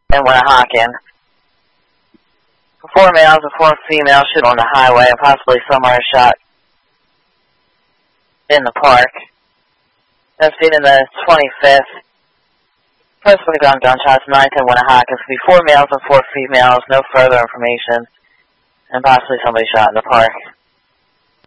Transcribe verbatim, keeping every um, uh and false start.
in Winnehaken. Four males and four females shot on the highway and possibly somewhere shot in the park. As seen in the twenty-fifth. Personally gun gunshots, ninth in Winnehaken. It could be four males and four females, no further information. And possibly somebody shot in the park.